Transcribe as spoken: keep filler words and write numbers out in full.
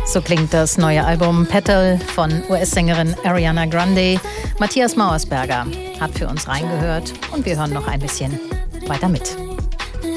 So klingt das neue Album Petal von U S-Sängerin Ariana Grande. Matthias Mauersberger hat für uns reingehört und wir hören noch ein bisschen weiter mit.